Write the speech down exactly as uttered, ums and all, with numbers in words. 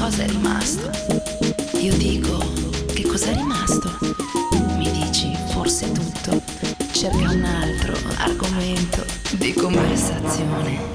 cosa è rimasto? Io dico, che cos'è rimasto? Mi dici, forse tutto. Cerca un altro argomento di conversazione.